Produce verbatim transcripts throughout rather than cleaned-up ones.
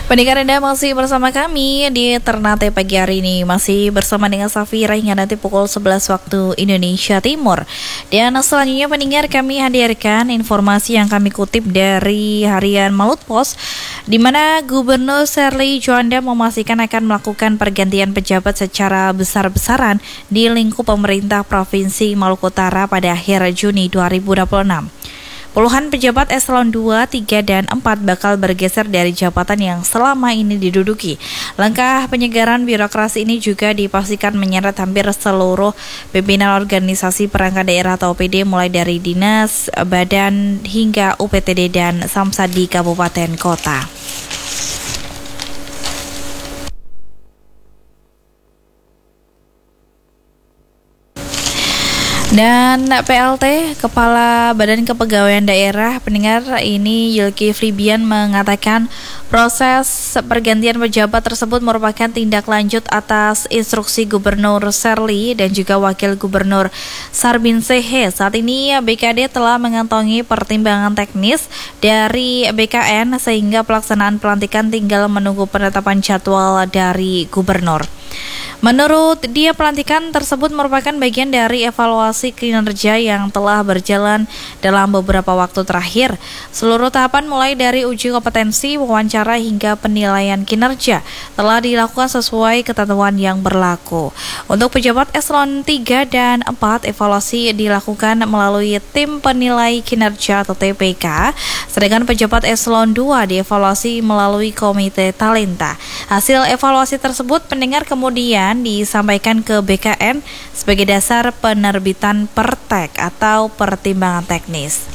Pendengar Anda masih bersama kami di Ternate pagi hari ini. Masih bersama dengan Safira hingga nanti pukul sebelas waktu Indonesia Timur. Dan selanjutnya pendengar, kami hadirkan informasi yang kami kutip dari harian Malut Post, di mana Gubernur Sherly Juanda memastikan akan melakukan pergantian pejabat secara besar-besaran di lingkup pemerintah Provinsi Maluku Utara pada akhir Juni dua ribu dua puluh enam. Puluhan pejabat eselon dua, tiga, dan empat bakal bergeser dari jabatan yang selama ini diduduki. Langkah penyegaran birokrasi ini juga dipastikan menyeret hampir seluruh pimpinan organisasi perangkat daerah atau O P D, mulai dari dinas, badan, hingga U P T D dan Samsat di kabupaten kota. Dan P L T, Kepala Badan Kepegawaian Daerah, pendengar ini Yulki Fribian mengatakan proses pergantian pejabat tersebut merupakan tindak lanjut atas instruksi Gubernur Sherly dan juga Wakil Gubernur Sarbin Sehe. Saat ini B K D telah mengantongi pertimbangan teknis dari B K N sehingga pelaksanaan pelantikan tinggal menunggu penetapan jadwal dari Gubernur. Menurut dia, pelantikan tersebut merupakan bagian dari evaluasi kinerja yang telah berjalan dalam beberapa waktu terakhir. Seluruh tahapan mulai dari uji kompetensi, wawancara, hingga penilaian kinerja telah dilakukan sesuai ketentuan yang berlaku. Untuk pejabat eselon tiga dan empat, evaluasi dilakukan melalui tim penilai kinerja atau T P K, sedangkan pejabat eselon dua dievaluasi melalui komite talenta. Hasil evaluasi tersebut, pendengar, kemudian disampaikan ke B K N sebagai dasar penerbitan pertek atau pertimbangan teknis.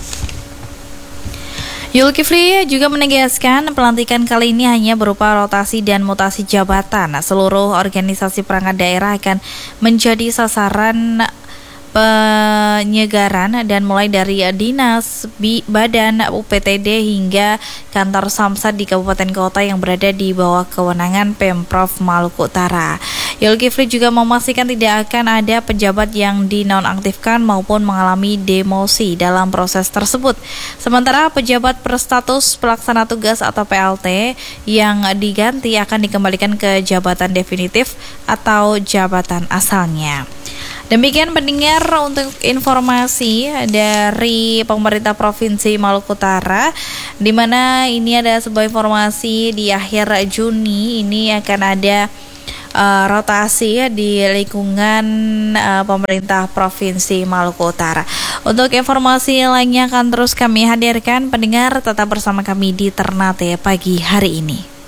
Yulkifli juga menegaskan pelantikan kali ini hanya berupa rotasi dan mutasi jabatan. Seluruh organisasi perangkat daerah akan menjadi sasaran penyegaran dan mulai dari dinas, badan, U P T D hingga kantor Samsat di kabupaten kota yang berada di bawah kewenangan Pemprov Maluku Utara. Yulkifli juga memastikan tidak akan ada pejabat yang dinonaktifkan maupun mengalami demosi dalam proses tersebut. Sementara pejabat berstatus pelaksana tugas atau P L T yang diganti akan dikembalikan ke jabatan definitif atau jabatan asalnya. Demikian pendengar untuk informasi dari pemerintah Provinsi Maluku Utara, di mana ini ada sebuah informasi di akhir Juni ini akan ada uh, rotasi di lingkungan uh, pemerintah Provinsi Maluku Utara. Untuk informasi lainnya akan terus kami hadirkan, pendengar tetap bersama kami di Ternate pagi hari ini.